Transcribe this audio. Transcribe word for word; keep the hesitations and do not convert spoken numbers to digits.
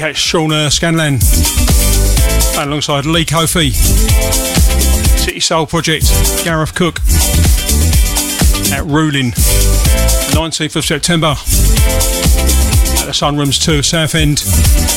catch Sean uh, Scanlan and alongside Lee Kofi, City Soul Project, Gareth Cook at Ruling, nineteenth of September at the Sunrooms two, Southend.